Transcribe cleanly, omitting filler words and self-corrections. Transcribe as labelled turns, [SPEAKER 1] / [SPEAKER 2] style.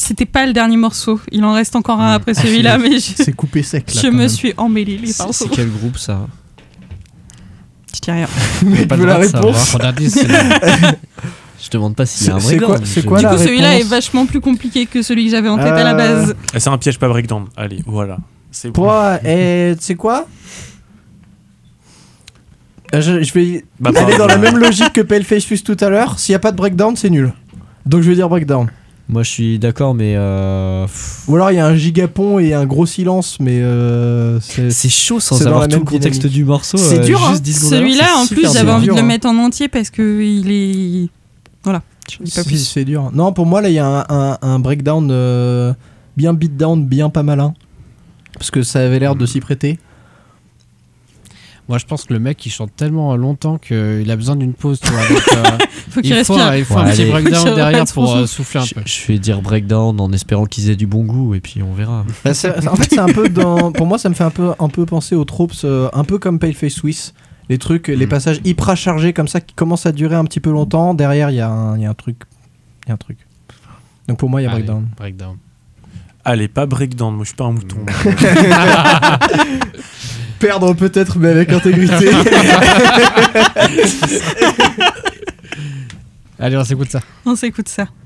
[SPEAKER 1] C'était pas le dernier morceau. Il en reste encore un après celui-là, mais
[SPEAKER 2] c'est coupé sec. Là,
[SPEAKER 1] je me suis emmêlé les pinceaux.
[SPEAKER 3] C'est quel groupe ça?
[SPEAKER 1] Je dis rien.
[SPEAKER 2] Mais
[SPEAKER 3] Pas
[SPEAKER 2] tu veux la réponse?
[SPEAKER 3] Je demande pas s'il y a un breakdown.
[SPEAKER 2] C'est quoi
[SPEAKER 1] Du
[SPEAKER 2] la
[SPEAKER 1] coup, celui-là est
[SPEAKER 2] réponse?
[SPEAKER 1] vachement plus compliqué que celui que j'avais en tête à la base.
[SPEAKER 4] C'est un piège, pas breakdown. Allez, voilà. C'est bon.
[SPEAKER 2] Toi, tu sais quoi? Je vais aller dans la même logique que Paleface Fuse tout à l'heure. S'il n'y a pas de breakdown, c'est nul. Donc je vais dire breakdown.
[SPEAKER 3] Moi je suis d'accord, mais
[SPEAKER 2] Ou alors il y a un gigapont et un gros silence, mais
[SPEAKER 3] c'est chaud sans
[SPEAKER 2] c'est dans
[SPEAKER 3] avoir
[SPEAKER 2] la
[SPEAKER 3] tout
[SPEAKER 2] même
[SPEAKER 3] le contexte
[SPEAKER 2] dynamique.
[SPEAKER 3] du morceau.
[SPEAKER 2] C'est dur,
[SPEAKER 3] juste
[SPEAKER 2] hein.
[SPEAKER 3] 10 secondes avant,
[SPEAKER 1] Celui-là,
[SPEAKER 3] c'est
[SPEAKER 1] en
[SPEAKER 3] super
[SPEAKER 1] plus, j'avais
[SPEAKER 3] dur.
[SPEAKER 1] envie de
[SPEAKER 2] dur,
[SPEAKER 1] le
[SPEAKER 2] hein.
[SPEAKER 1] mettre en entier parce que il est. Voilà, je dis pas plus.
[SPEAKER 2] C'est dur. Non, pour moi là il y a un breakdown bien beatdown, bien pas malin. Parce que ça avait l'air de s'y prêter.
[SPEAKER 5] Moi, je pense que le mec, il chante tellement longtemps qu'il a besoin d'une pause. Tu vois, donc,
[SPEAKER 1] Faut qu'il
[SPEAKER 5] il faut
[SPEAKER 1] respire.
[SPEAKER 5] un petit
[SPEAKER 3] allez.
[SPEAKER 5] breakdown
[SPEAKER 1] Faut qu'il
[SPEAKER 5] derrière
[SPEAKER 1] reprenne
[SPEAKER 5] pour
[SPEAKER 1] son
[SPEAKER 5] souffler un peu.
[SPEAKER 3] Je vais dire breakdown en espérant qu'ils aient du bon goût et puis on verra.
[SPEAKER 2] Bah, en fait, c'est un peu pour moi, ça me fait un peu penser aux tropes, un peu comme Paleface Swiss. Les trucs, les passages hyper chargés comme ça qui commencent à durer un petit peu longtemps. Derrière, il y a un truc. Donc pour moi, il y a
[SPEAKER 5] Allez,
[SPEAKER 2] breakdown.
[SPEAKER 5] breakdown.
[SPEAKER 4] Allez, pas breakdown. Moi, je suis pas un mouton.
[SPEAKER 2] Perdre peut-être, mais avec intégrité.
[SPEAKER 5] Allez, on s'écoute ça.
[SPEAKER 1] On s'écoute ça.